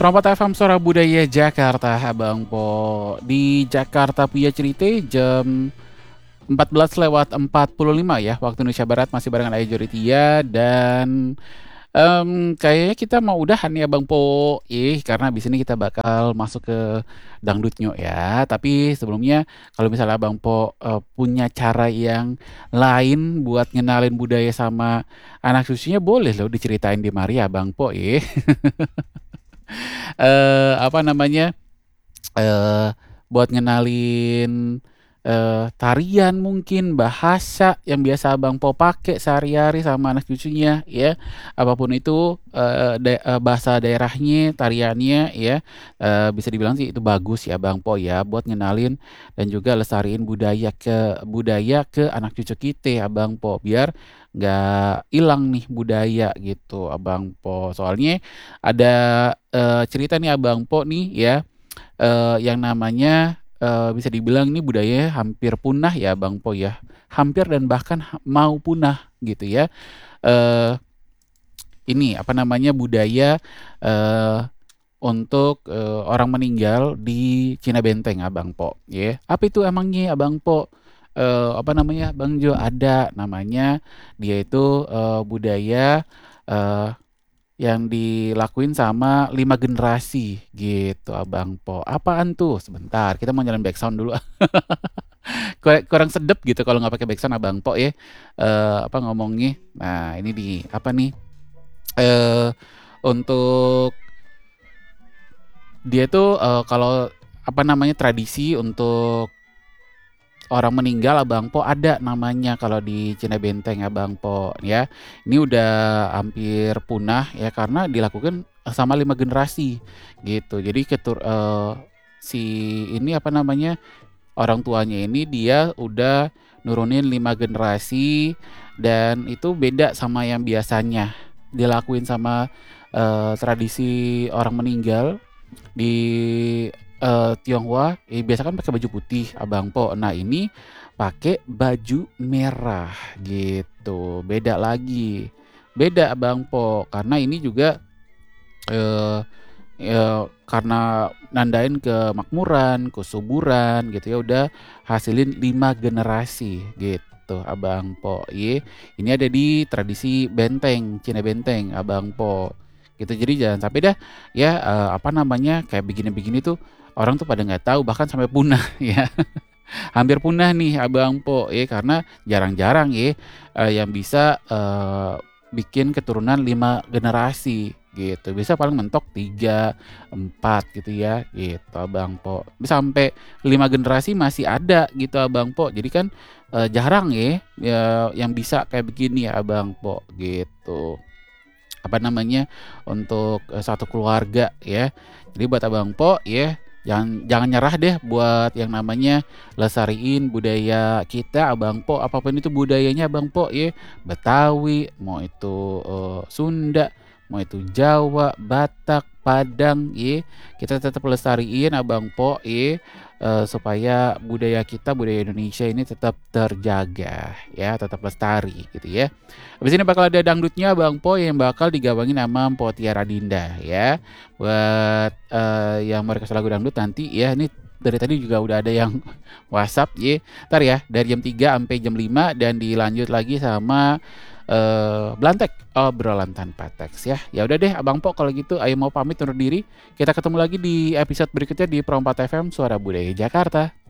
Perompak FM Suara Budaya Jakarta, Abang Po. Di Jakarta punya cerita jam 14:45 ya, waktu Indonesia Barat masih barengan Ayu Joritia dan kayaknya kita mau udahan ya Bang Po. Karena abis ini kita bakal masuk ke dangdutnya ya. Tapi sebelumnya kalau misalnya Bang Po punya cara yang lain buat ngenalin budaya sama anak cucunya boleh loh diceritain di mari ya Bang Po. Apa namanya, eee, buat ngenalin, tarian mungkin, bahasa yang biasa Abang Po pakai sehari-hari sama anak cucunya ya, apapun itu, bahasa daerahnya, tariannya ya, bisa dibilang sih itu bagus ya Bang Po ya, buat ngenalin dan juga lestariin budaya ke anak cucu kita Abang Po, biar nggak hilang nih budaya gitu Abang Po. Soalnya ada, cerita nih Abang Po nih ya, yang namanya, bisa dibilang ini budayanya hampir punah ya Bang Po ya, hampir dan bahkan mau punah gitu ya. Eee, ini apa namanya, budaya, eee, untuk, orang meninggal di Cina Benteng Abang Po ya. Apa itu emangnya Abang Po? Apa namanya, Bang Jo? Ada namanya dia itu, budaya, eee yang dilakuin sama 5 generasi gitu Abang Po. Apaan tuh? Sebentar, kita mau nyalain backsound dulu. Kurang sedep gitu kalau nggak pakai backsound Abang Po ya. Apa ngomongnya. Nah, ini di apa nih? Eh untuk dia tuh kalau apa namanya tradisi untuk orang meninggal Abang Po ada namanya kalau di Cina Benteng Abang Po ya. Ini udah hampir punah ya karena dilakukan sama 5 generasi gitu. Jadi si ini apa namanya, orang tuanya ini dia udah nurunin 5 generasi dan itu beda sama yang biasanya dilakuin sama, tradisi orang meninggal di, Tionghoa, biasa kan pakai baju putih Abang Po. Nah ini pakai baju merah gitu, beda lagi. Beda Abang Po, karena ini juga, eee karena nandain kemakmuran, kesuburan gitu ya, udah hasilin 5 generasi gitu Abang Po, ye. Ini ada di tradisi benteng, Cina Benteng Abang Po, gitu. Jadi jangan sampai dah ya, apa namanya, kayak begini-begini tuh orang tuh pada nggak tahu bahkan sampai punah ya. Hampir punah nih Abang Po ya, karena jarang-jarang ya, yang bisa, bikin keturunan 5 generasi gitu. Bisa paling mentok 3 4 gitu ya, gitu Abang Po. Bisa sampai 5 generasi masih ada gitu Abang Po. Jadi kan, jarang ya, yang bisa kayak begini ya Abang Po, gitu. Apa namanya, untuk, satu keluarga ya. Jadi buat Abang Po ya, jangan jangan nyerah deh buat yang namanya lestariin budaya kita Abang Po, apapun itu budayanya Abang Po ya, Betawi, mau itu, Sunda, mau itu Jawa, Batak, Padang ya, kita tetap lestariin Abang Po ya, supaya budaya kita, budaya Indonesia ini tetap terjaga ya, tetap lestari gitu ya. Habis ini bakal ada dangdutnya Bang Po yang bakal digabungin sama Mpok Tiara Dinda ya. Buat, yang mau request lagu dangdut nanti ya, ini dari tadi juga udah ada yang WhatsApp ya. Entar ya dari jam 3 sampai jam 5 dan dilanjut lagi sama, Blantek, obrolan tanpa teks ya. Ya udah deh Abang Po kalau gitu Ayu mau pamit undur diri. Kita ketemu lagi di episode berikutnya di Perompak FM Suara Budaya Jakarta.